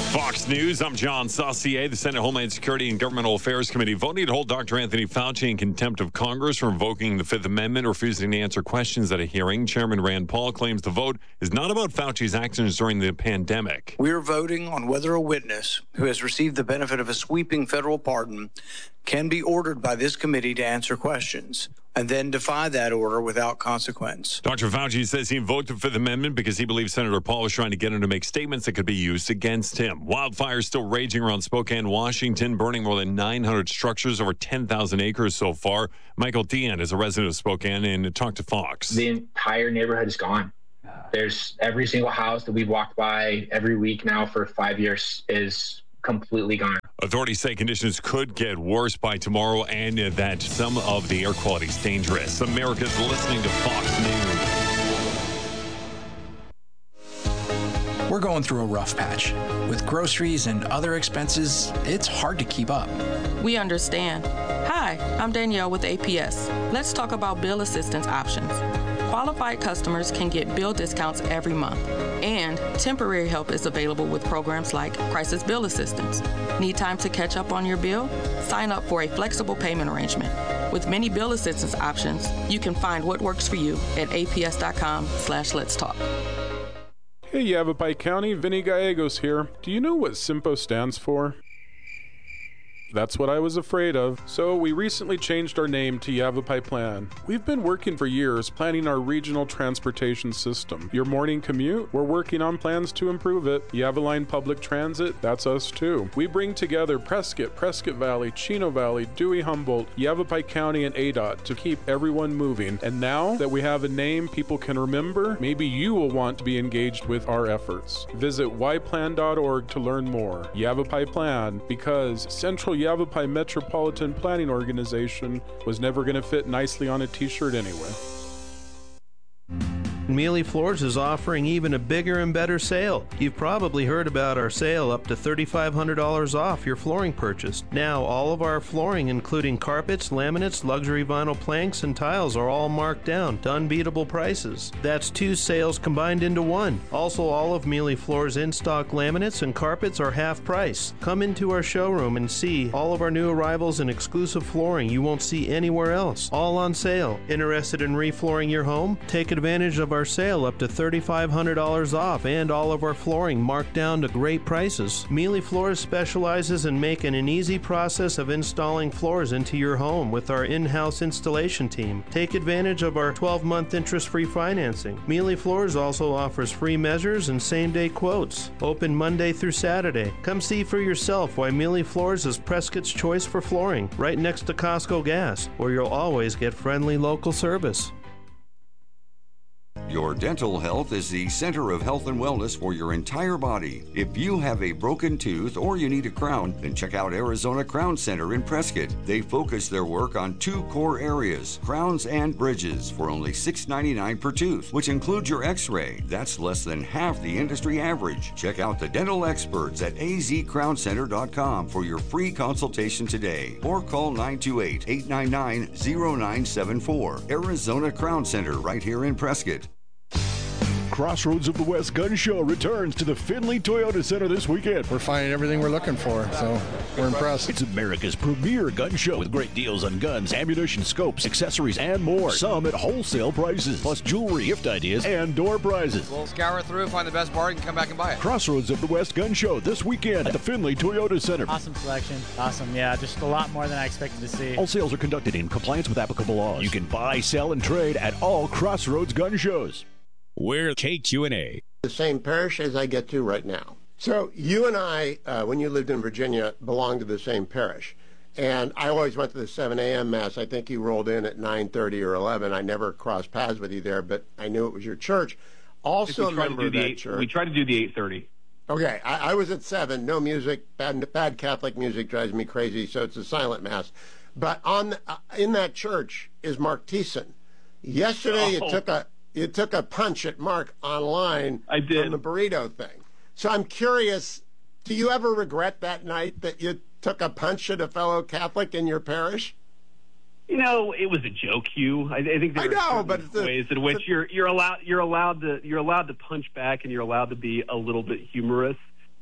Fox News, I'm John Saucier. The Senate Homeland Security and Governmental Affairs Committee voting to hold Dr. Anthony Fauci in contempt of Congress for invoking the Fifth Amendment, refusing to answer questions at a hearing. Chairman Rand Paul claims the vote is not about Fauci's actions during the pandemic. We are voting on whether a witness who has received the benefit of a sweeping federal pardon can be ordered by this committee to answer questions and then defy that order without consequence. Dr. Fauci says he invoked the Fifth Amendment because he believes Senator Paul was trying to get him to make statements that could be used against him. Wildfires still raging around Spokane, Washington, burning more than 900 structures, over 10,000 acres so far. Michael Dean is a resident of Spokane and talked to Fox. The entire neighborhood is gone. There's every single house that we've walked by every week now for 5 years is completely gone. Authorities say conditions could get worse by tomorrow and that some of the air quality is dangerous. America's listening to Fox News. We're going through a rough patch. With groceries and other expenses, it's hard to keep up. We understand. Hi, I'm Danielle with APS. Let's talk about bill assistance options. Qualified customers can get bill discounts every month, and temporary help is available with programs like Crisis Bill Assistance. Need time to catch up on your bill? Sign up for a flexible payment arrangement. With many bill assistance options, you can find what works for you at aps.com/Let's Talk. Hey, Yavapai County, Vinny Gallegos here. Do you know what SIMPO stands for? That's what I was afraid of. So we recently changed our name to Yavapai Plan. We've been working for years planning our regional transportation system. Your morning commute? We're working on plans to improve it. Yavaline Public Transit? That's us too. We bring together Prescott, Prescott Valley, Chino Valley, Dewey Humboldt, Yavapai County, and ADOT to keep everyone moving. And now that we have a name people can remember, maybe you will want to be engaged with our efforts. Visit yplan.org to learn more. Yavapai Plan, because Central Yavapai Metropolitan Planning Organization was never going to fit nicely on a t-shirt anyway. Mealy Floors is offering even a bigger and better sale. You've probably heard about our sale up to $3,500 off your flooring purchase. Now, all of our flooring, including carpets, laminates, luxury vinyl planks, and tiles, are all marked down to unbeatable prices. That's two sales combined into one. Also, all of Mealy Floors' in-stock laminates and carpets are half price. Come into our showroom and see all of our new arrivals and exclusive flooring you won't see anywhere else. All on sale. Interested in reflooring your home? Take advantage of our sale up to $3,500 off and all of our flooring marked down to great prices. Mealy Floors specializes in making an easy process of installing floors into your home with our in-house installation team. Take advantage of our 12-month interest-free financing. Mealy Floors also offers free measures and same-day quotes. Open Monday through Saturday. Come see for yourself why Mealy Floors is Prescott's choice for flooring, right next to Costco Gas, where you'll always get friendly local service. Your dental health is the center of health and wellness for your entire body. If you have a broken tooth or you need a crown, then check out Arizona Crown Center in Prescott. They focus their work on two core areas, crowns and bridges, for only $6.99 per tooth, which includes your x-ray. That's less than half the industry average. Check out the dental experts at azcrowncenter.com for your free consultation today, or call 928-899-0974. Arizona Crown Center, right here in Prescott. Crossroads of the West Gun Show returns to the Findlay Toyota Center this weekend. We're finding everything we're looking for, so we're impressed. It's America's premier gun show with great deals on guns, ammunition, scopes, accessories, and more. Some at wholesale prices, plus jewelry, gift ideas, and door prizes. We'll scour through, find the best bargain, come back and buy it. Crossroads of the West Gun Show this weekend at the Findlay Toyota Center. Awesome selection. Awesome, yeah, just a lot more than I expected to see. All sales are conducted in compliance with applicable laws. You can buy, sell, and trade at all Crossroads gun shows. We're KQNA. The same parish as I get to right now. So you and I, when you lived in Virginia, belonged to the same parish. And I always went to the 7 a.m. Mass. I think you rolled in at 9:30 or 11. I never crossed paths with you there, but I knew it was your church. Also a member of that church. We tried to do the 8:30. Okay, I was at 7. No music. Bad Catholic music drives me crazy, so it's a silent Mass. But in that church is Mark Thiessen. Yesterday you took a punch at Mark online. I did. From the burrito thing. So I'm curious, do you ever regret that night that you took a punch at a fellow Catholic in your parish? You know, it was a joke, Hugh. I think there are ways in which you're allowed to punch back, and you're allowed to be a little bit humorous.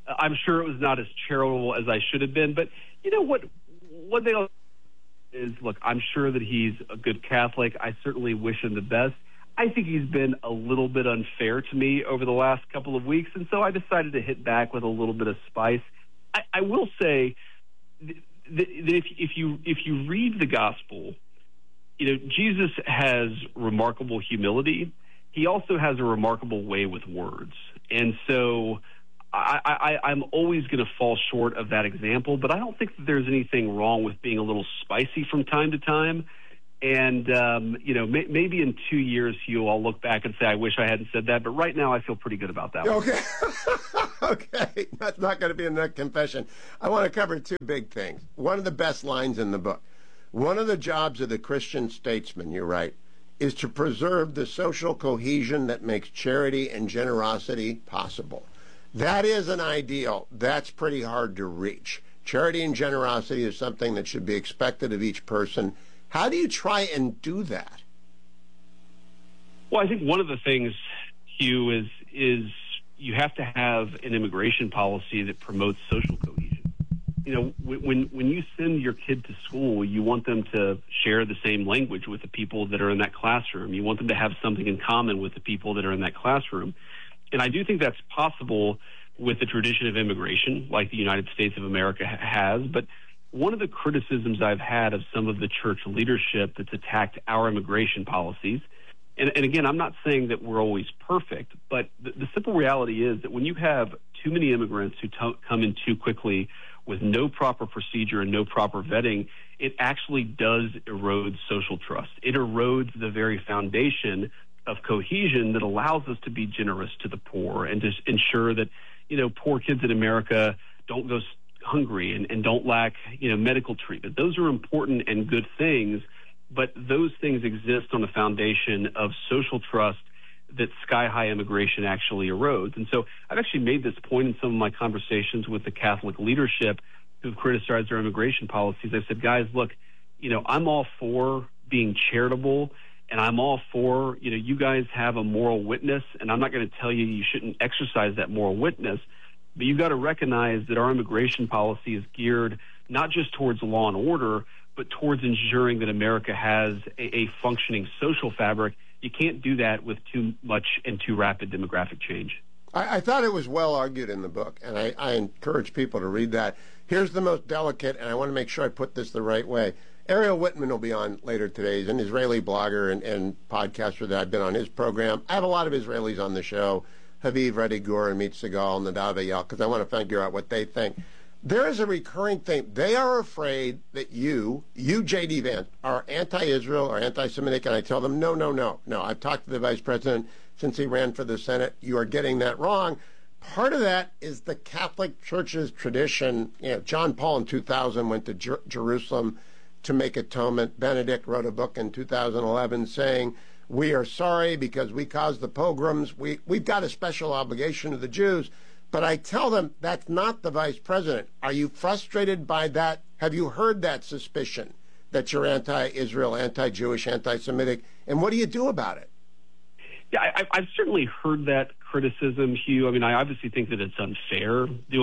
I'm sure it was not as charitable as I should have been. But you know what? One thing is, look, I'm sure that he's a good Catholic. I certainly wish him the best. I think he's been a little bit unfair to me over the last couple of weeks, and so I decided to hit back with a little bit of spice. I will say that if you read the gospel, Jesus has remarkable humility. He also has a remarkable way with words, and so I'm always going to fall short of that example. But I don't think that there's anything wrong with being a little spicy from time to time. And, maybe in 2 years, Hugh, I'll look back and say, I wish I hadn't said that. But right now, I feel pretty good about that one. Okay. Okay. That's not going to be a neck confession. I want to cover two big things. One of the best lines in the book. One of the jobs of the Christian statesman, you write, is to preserve the social cohesion that makes charity and generosity possible. That is an ideal. That's pretty hard to reach. Charity and generosity is something that should be expected of each person. How do you try and do that? Well, I think one of the things, Hugh, is you have to have an immigration policy that promotes social cohesion. When you send your kid to school, you want them to share the same language with the people that are in that classroom. You want them to have something in common with the people that are in that classroom. And I do think that's possible with the tradition of immigration, like the United States of America has. But one of the criticisms I've had of some of the church leadership that's attacked our immigration policies, and again, I'm not saying that we're always perfect, but the simple reality is that when you have too many immigrants who come in too quickly with no proper procedure and no proper vetting, it actually does erode social trust. It erodes the very foundation of cohesion that allows us to be generous to the poor and to ensure that, poor kids in America don't go hungry and don't lack, medical treatment. Those are important and good things, but those things exist on a foundation of social trust that sky-high immigration actually erodes. And so I've actually made this point in some of my conversations with the Catholic leadership who've criticized our immigration policies. I said, guys, look, I'm all for being charitable, and I'm all for, you guys have a moral witness, and I'm not going to tell you shouldn't exercise that moral witness. But you've got to recognize that our immigration policy is geared not just towards law and order, but towards ensuring that America has a functioning social fabric. You can't do that with too much and too rapid demographic change. I thought it was well argued in the book, and I encourage people to read that. Here's the most delicate, and I want to make sure I put this the right way. Ariel Whitman will be on later today. He's an Israeli blogger and podcaster that I've been on his program. I have a lot of Israelis on the show. Haviv Reddy Gur and Meet Segal and Nadav Eyal, because I want to figure out what they think. There is a recurring thing. They are afraid that you, J.D. Vance, are anti-Israel or anti-Semitic, and I tell them, no. I've talked to the vice president since he ran for the Senate. You are getting that wrong. Part of that is the Catholic Church's tradition. John Paul in 2000 went to Jerusalem to make atonement. Benedict wrote a book in 2011 saying, we are sorry because we caused the pogroms. We've got a special obligation to the Jews. But I tell them that's not the vice president. Are you frustrated by that? Have you heard that suspicion that you're anti-Israel, anti-Jewish, anti-Semitic? And what do you do about it? Yeah, I've certainly heard that criticism, Hugh. I mean, I obviously think that it's unfair.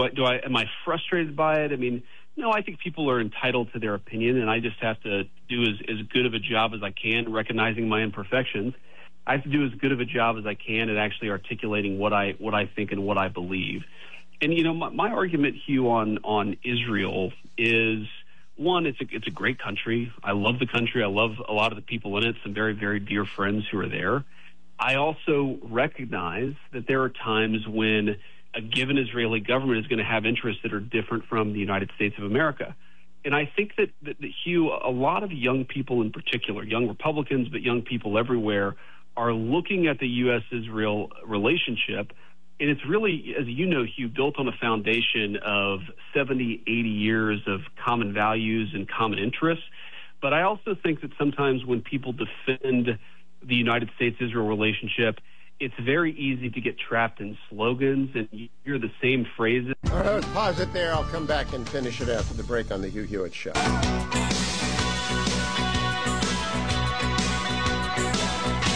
Am I frustrated by it? I mean, no, I think people are entitled to their opinion, and I just have to do as good of a job as I can recognizing my imperfections. I have to do as good of a job as I can at actually articulating what I think and what I believe. And my argument, Hugh, on Israel is, one, it's a great country. I love the country. I love a lot of the people in it. Some very, very dear friends who are there. I also recognize that there are times when a given Israeli government is going to have interests that are different from the United States of America. And I think that Hugh, a lot of young people in particular, young Republicans, but young people everywhere, are looking at the U.S.-Israel relationship, and it's really, as you know, Hugh, built on a foundation of 70, 80 years of common values and common interests. But I also think that sometimes when people defend the United States-Israel relationship, it's very easy to get trapped in slogans and you hear the same phrases. All right, let's pause it there. I'll come back and finish it after the break on the Hugh Hewitt Show.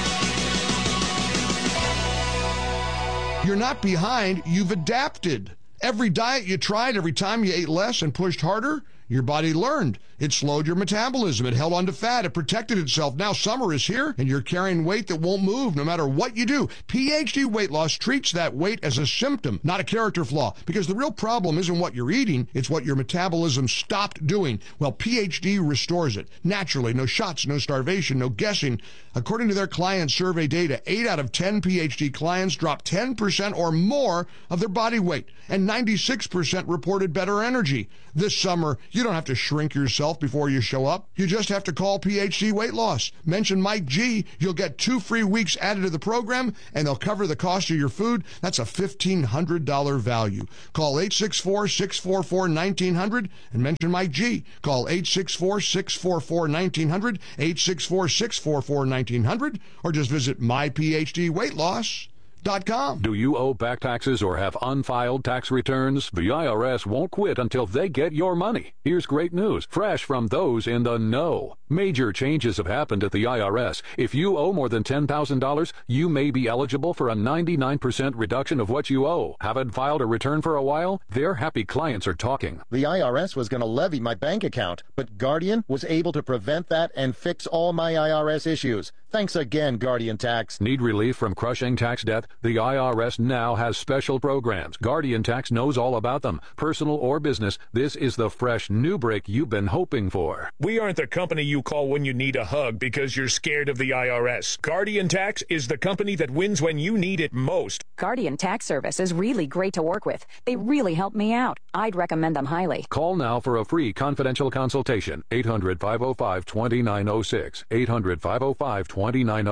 You're not behind, you've adapted. Every diet you tried, every time you ate less and pushed harder, your body learned. It slowed your metabolism. It held on to fat. It protected itself. Now summer is here, and you're carrying weight that won't move no matter what you do. PhD Weight Loss treats that weight as a symptom, not a character flaw, because the real problem isn't what you're eating, it's what your metabolism stopped doing. Well, PhD restores it. Naturally, no shots, no starvation, no guessing. According to their client survey data, 8 out of 10 PhD clients dropped 10% or more of their body weight, and 96% reported better energy. This summer, you don't have to shrink yourself before you show up. You just have to call PhD Weight Loss. Mention Mike G. You'll get 2 free weeks added to the program, and they'll cover the cost of your food. That's a $1,500 value. Call 864-644-1900 and mention Mike G. Call 864-644-1900, 864-644-1900, or just visit myphdweightloss.com. Do you owe back taxes or have unfiled tax returns? The IRS won't quit until they get your money. Here's great news, fresh from those in the know. Major changes have happened at the IRS. If you owe more than $10,000, you may be eligible for a 99% reduction of what you owe. Haven't filed a return for a while? Their happy clients are talking. The IRS was going to levy my bank account, but Guardian was able to prevent that and fix all my IRS issues. Thanks again, Guardian Tax. Need relief from crushing tax debt? The IRS now has special programs. Guardian Tax knows all about them. Personal or business, this is the fresh new break you've been hoping for. We aren't the company you call when you need a hug because you're scared of the IRS. Guardian Tax is the company that wins when you need it most. Guardian Tax Service is really great to work with. They really help me out. I'd recommend them highly. Call now for a free confidential consultation. 800-505-2906. 800-505-2906.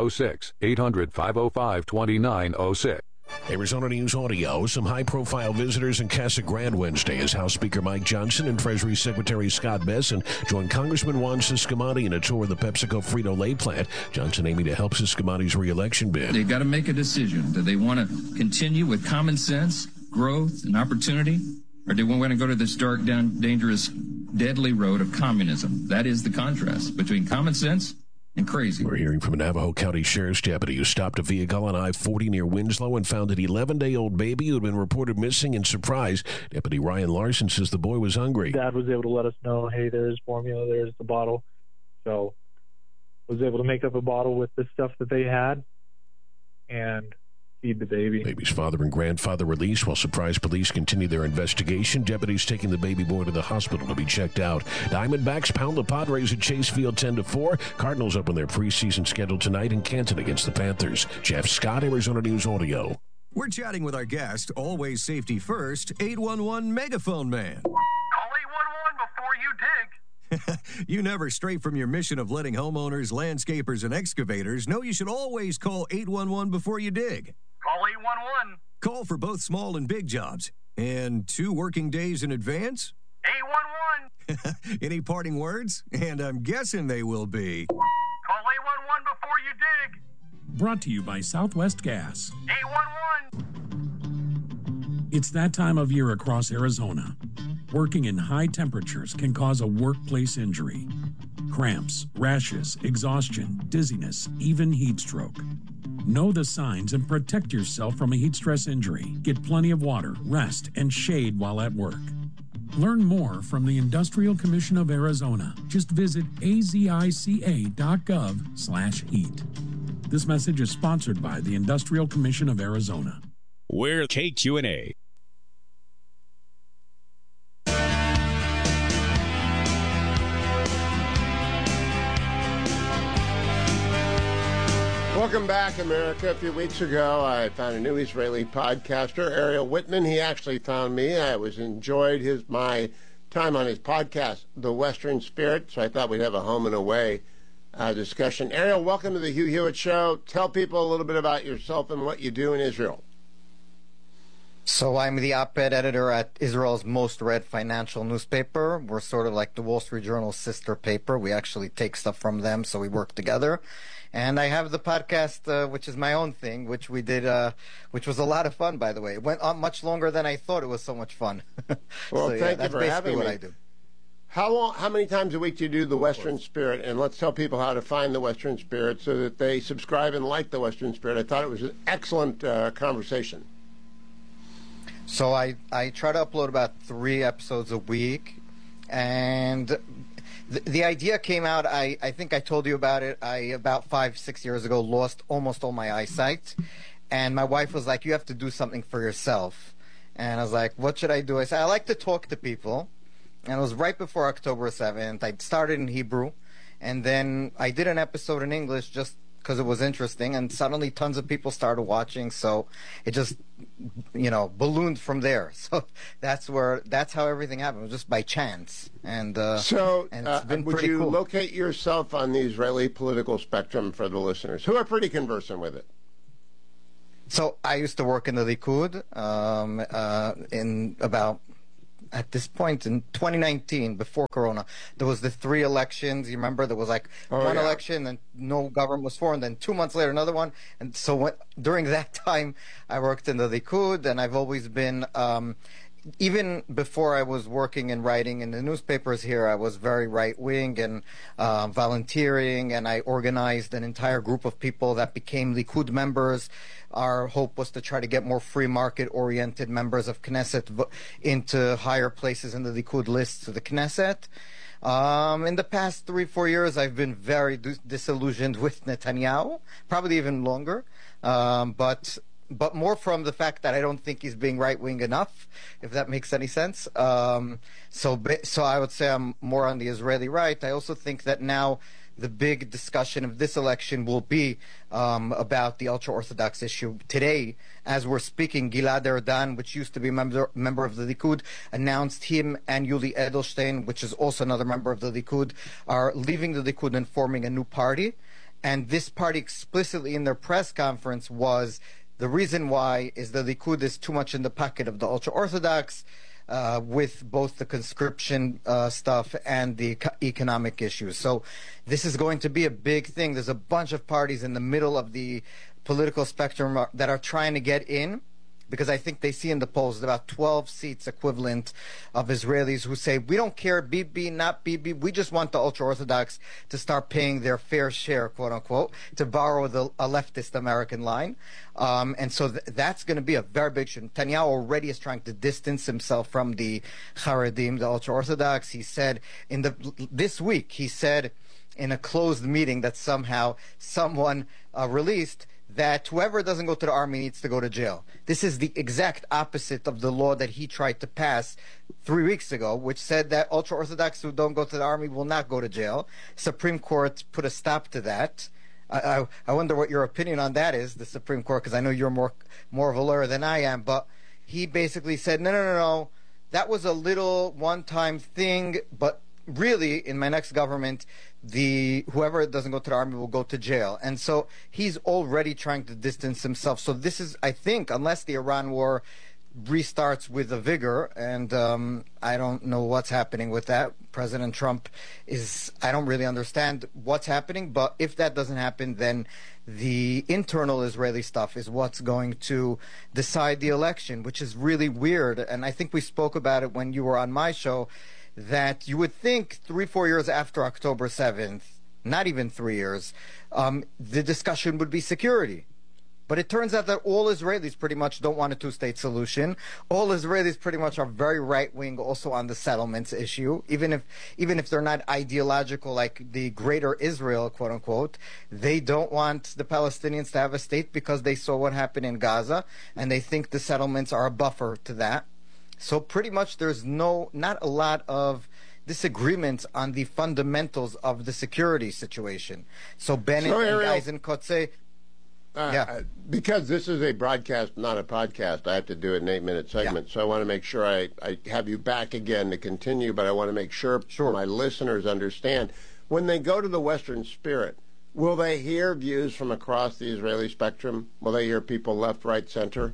800-505-2906. Arizona News Audio. Some high-profile visitors in Casa Grande Wednesday as House Speaker Mike Johnson and Treasury Secretary Scott Bessent joined Congressman Juan Ciscomani in a tour of the PepsiCo Frito-Lay plant. Johnson aiming to help Ciscomani's re-election bid. They've got to make a decision. Do they want to continue with common sense, growth, and opportunity, or do we want to go to this dark, dangerous, deadly road of communism? That is the contrast between common sense and crazy. We're hearing from a Navajo County Sheriff's deputy who stopped a vehicle on I-40 near Winslow and found an 11-day-old baby who had been reported missing and surprised. Deputy Ryan Larson says the boy was hungry. Dad was able to let us know, hey, there's formula, there's the bottle. So was able to make up a bottle with the stuff that they had and feed the baby. Baby's father and grandfather released while Surprise police continue their investigation. Deputies taking the baby boy to the hospital to be checked out. Diamondbacks pound the Padres at Chase Field 10-4. Cardinals open their preseason schedule tonight in Canton against the Panthers. Jeff Scott, Arizona News Audio. We're chatting with our guest, always safety first, 811 Megaphone Man. Call 811 before you dig. You never stray from your mission of letting homeowners, landscapers, and excavators know you should always call 811 before you dig. Call 811. Call for both small and big jobs. And 2 working days in advance? 811. Any parting words? And I'm guessing they will be. Call 811 before you dig. Brought to you by Southwest Gas. 811. It's that time of year across Arizona. Working in high temperatures can cause a workplace injury. Cramps, rashes, exhaustion, dizziness, even heat stroke. Know the signs and protect yourself from a heat stress injury. Get plenty of water, rest, and shade while at work. Learn more from the Industrial Commission of Arizona. Just visit azica.gov/heat. This message is sponsored by the Industrial Commission of Arizona. We're KQNA. Welcome back, America. A few weeks ago, I found a new Israeli podcaster, Ariel Whitman. He actually found me. I enjoyed my time on his podcast, The Western Spirit, so I thought we'd have a home and away discussion. Ariel, welcome to the Hugh Hewitt Show. Tell people a little bit about yourself and what you do in Israel. So I'm the op-ed editor at Israel's most read financial newspaper. We're sort of like the Wall Street Journal's sister paper. We actually take stuff from them, so we work together. And I have the podcast, which is my own thing, which we did, which was a lot of fun, by the way. It went on much longer than I thought. It was so much fun. Well, so, thank you for having me. I do. How many times a week do you do the Western Spirit? And let's tell people how to find the Western Spirit so that they subscribe and like the Western Spirit. I thought it was an excellent conversation. So I try to upload about 3 episodes a week, and the idea came out, I think I told you about it, about 5-6 years ago lost almost all my eyesight, and my wife was like, you have to do something for yourself. And I was like, what should I do? I said, I like to talk to people, and it was right before October 7th. I started in Hebrew, and then I did an episode in English just because it was interesting, and suddenly tons of people started watching, so it just, ballooned from there. So that's how everything happened. It was just by chance. And it's been would pretty you cool. locate yourself on the Israeli political spectrum for the listeners who are pretty conversant with it? So I used to work in the Likud at this point in 2019, before Corona. There was the 3 elections. You remember there was one election, then no government was formed, then 2 months later another one. And so during that time, I worked in the Likud, and I've always been, even before I was working and writing in the newspapers here, I was very right-wing and volunteering, and I organized an entire group of people that became Likud members. Our hope was to try to get more free market-oriented members of Knesset into higher places in the Likud list to the Knesset. In the past 3-4 years, I've been very disillusioned with Netanyahu, probably even longer, but more from the fact that I don't think he's being right-wing enough, if that makes any sense. So I would say I'm more on the Israeli right. I also think that now the big discussion of this election will be about the ultra-Orthodox issue. Today, as we're speaking, Gilad Erdan, which used to be a member of the Likud, announced him and Yuli Edelstein, which is also another member of the Likud, are leaving the Likud and forming a new party. And this party explicitly in their press conference was the reason why is the Likud is too much in the pocket of the ultra-Orthodox, with both the conscription stuff and the economic issues. So this is going to be a big thing. There's a bunch of parties in the middle of the political spectrum that are trying to get in, because I think they see in the polls about 12 seats equivalent of Israelis who say, we don't care, Bibi, not Bibi, we just want the ultra-Orthodox to start paying their fair share, quote-unquote, to borrow a leftist American line. And so that's going to be a very big issue. Netanyahu already is trying to distance himself from the Haredim, the ultra-Orthodox. He said this week, he said in a closed meeting that somehow someone released that whoever doesn't go to the army needs to go to jail. This is the exact opposite of the law that he tried to pass 3 weeks ago, which said that ultra-Orthodox who don't go to the army will not go to jail. Supreme Court put a stop to that. I wonder what your opinion on that is, the Supreme Court, because I know you're more of a lawyer than I am, but he basically said, no, that was a little one-time thing, but really, in my next government, whoever doesn't go to the army will go to jail. And so he's already trying to distance himself. So this is, I think, unless the Iran war restarts with a vigor, and I don't know what's happening with that. President Trump I don't really understand what's happening, but if that doesn't happen, then the internal Israeli stuff is what's going to decide the election, which is really weird. And I think we spoke about it when you were on my show, that you would think 3-4 years after October 7th, not even 3 years, the discussion would be security. But it turns out that all Israelis pretty much don't want a two-state solution. All Israelis pretty much are very right-wing also on the settlements issue. Even if they're not ideological like the greater Israel, quote-unquote, they don't want the Palestinians to have a state because they saw what happened in Gaza, and they think the settlements are a buffer to that. So pretty much there's not a lot of disagreements on the fundamentals of the security situation. So Bennett and Eisenkot say... because this is a broadcast, not a podcast, I have to do it in 8-minute segments. So I want to make sure I have you back again to continue, but I want to make sure my listeners understand. When they go to the Western Spirit, will they hear views from across the Israeli spectrum? Will they hear people left, right, center?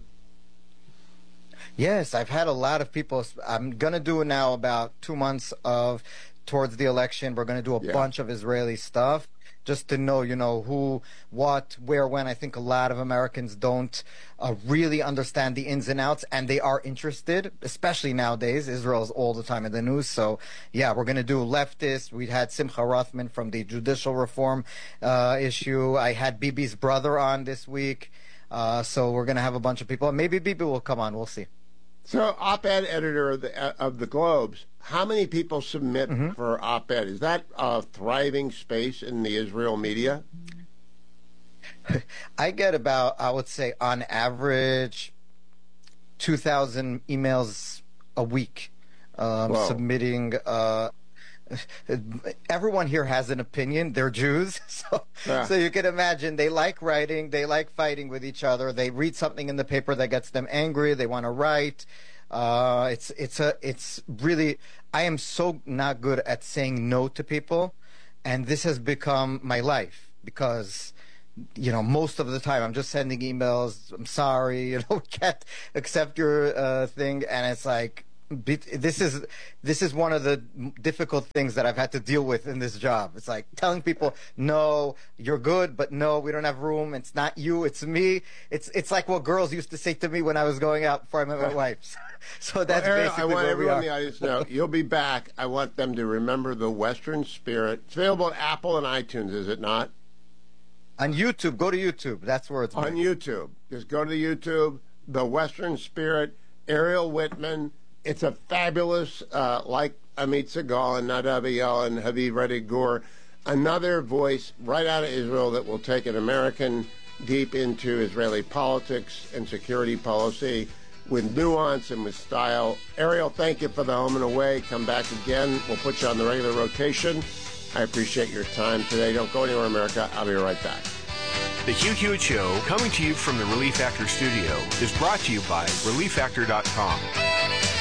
Yes, I've had a lot of people. I'm going to do now about 2 months towards the election. We're going to do a bunch of Israeli stuff just to know, who, what, where, when. I think a lot of Americans don't really understand the ins and outs, and they are interested, especially nowadays. Israel's all the time in the news. So, we're going to do leftists. We had Simcha Rothman from the judicial reform issue. I had Bibi's brother on this week. So we're going to have a bunch of people. Maybe Bibi will come on. We'll see. So, op-ed editor of the Globes, how many people submit for op-ed? Is that a thriving space in the Israel media? I get about, I would say, on average, 2,000 emails a week submitting. Everyone here has an opinion. They're Jews, so you can imagine they like writing, they like fighting with each other. They read something in the paper that gets them angry. They want to write. It's really. I am so not good at saying no to people, and this has become my life because, most of the time I'm just sending emails. I'm sorry, can't accept your thing, and it's like. This is one of the difficult things that I've had to deal with in this job. It's like telling people, no, you're good, but no, we don't have room. It's not you, it's me. It's like what girls used to say to me when I was going out before I met my wife. So that's basically I want where everyone in we the are. audience to know you'll be back. I want them to remember the Western Spirit. It's available at Apple and iTunes, is it not? On YouTube, go to YouTube. That's where it's on YouTube. Just go to YouTube. The Western Spirit, Ariel Whitman. It's a fabulous, like Amit Segal and Nadav Eyal and Haviv Reddy Gur, another voice right out of Israel that will take an American deep into Israeli politics and security policy with nuance and with style. Ariel, thank you for the home and away. Come back again. We'll put you on the regular rotation. I appreciate your time today. Don't go anywhere, America. I'll be right back. The Hugh Hewitt Show, coming to you from the Relief Factor studio, is brought to you by ReliefFactor.com.